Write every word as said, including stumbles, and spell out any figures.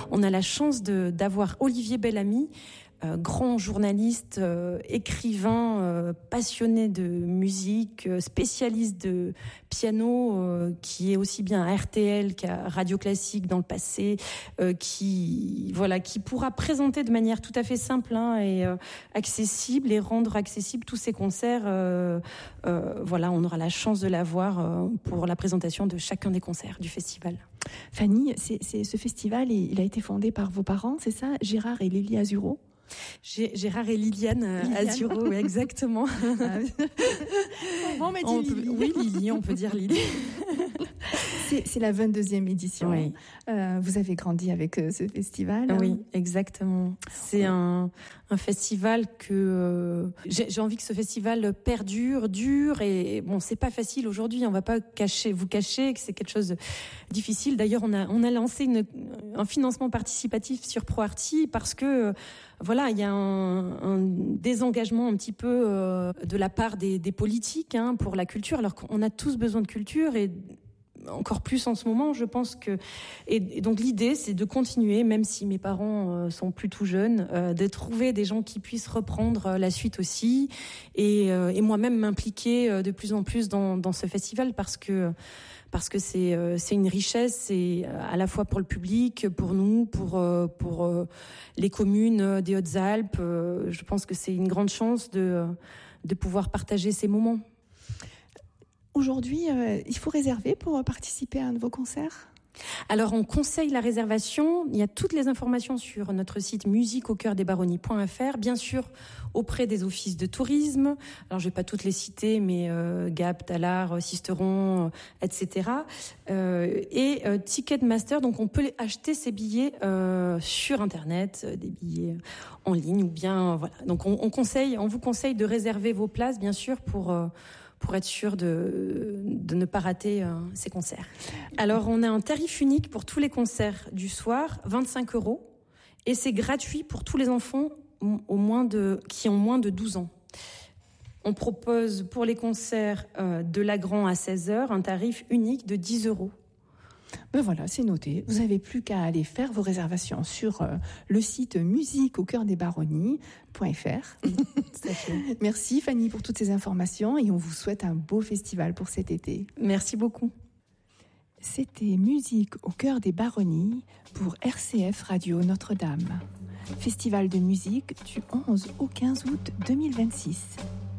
on a la chance de, d'avoir Olivier Bellamy, Euh, grand journaliste, euh, écrivain, euh, passionné de musique, euh, spécialiste de piano, euh, qui est aussi bien à R T L qu'à Radio Classique dans le passé, euh, qui voilà, qui pourra présenter de manière tout à fait simple hein, et euh, accessible et rendre accessible tous ces concerts. Euh, euh, voilà, on aura la chance de l'avoir euh, pour la présentation de chacun des concerts du festival. Fanny, c'est, c'est, ce festival, il a été fondé par vos parents, c'est ça, Gérard et Lily Azuro? Gérard et Liliane, Liliane. Azuro, oui, exactement. Bon, on m'a dit on Lily. Peut, oui, Lily, on peut dire Lily. C'est, c'est la vingt-deuxième édition. Oui. Euh, vous avez grandi avec euh, ce festival. Oui, exactement. C'est un, un festival que euh, j'ai, j'ai envie que ce festival perdure, dure. Et bon, c'est pas facile aujourd'hui. On va pas cacher, vous cacher que c'est quelque chose de difficile. D'ailleurs, on a on a lancé une, un financement participatif sur ProArty parce que voilà, il y a un, un désengagement un petit peu euh, de la part des, des politiques hein, pour la culture, alors qu'on a tous besoin de culture et encore plus en ce moment, je pense que et, et donc l'idée c'est de continuer, même si mes parents euh, sont plus tout jeunes, euh, de trouver des gens qui puissent reprendre euh, la suite aussi et, euh, et moi-même m'impliquer euh, de plus en plus dans, dans ce festival parce que parce que c'est euh, c'est une richesse, c'est à la fois pour le public, pour nous, pour euh, pour euh, les communes des Hautes-Alpes. Euh, je pense que c'est une grande chance de de pouvoir partager ces moments. Aujourd'hui, euh, il faut réserver pour participer à un de vos concerts ? Alors, on conseille la réservation. Il y a toutes les informations sur notre site musique au cœur des baronnies point f r, bien sûr auprès des offices de tourisme. Alors, je vais pas toutes les citer, mais euh, Gap, Tallard, Sisteron, euh, et cetera. Euh, et euh, Ticketmaster, donc on peut acheter ces billets euh, sur Internet, euh, des billets en ligne ou bien euh, voilà. Donc, on, on conseille, on vous conseille de réserver vos places, bien sûr, pour euh, pour être sûr de, de ne pas rater euh, ces concerts. Alors, on a un tarif unique pour tous les concerts du soir, vingt-cinq euros, et c'est gratuit pour tous les enfants au moins de, qui ont moins de douze ans. On propose pour les concerts euh, de Lagrand à seize heures un tarif unique de dix euros. Ben voilà, c'est noté. Vous n'avez plus qu'à aller faire vos réservations sur euh, le site musique au cœur des baronnies point f r. Merci Fanny pour toutes ces informations et on vous souhaite un beau festival pour cet été. Merci beaucoup. C'était Musique au cœur des baronnies pour R C F Radio Notre-Dame. Festival de musique du onze au quinze août deux mille vingt-six.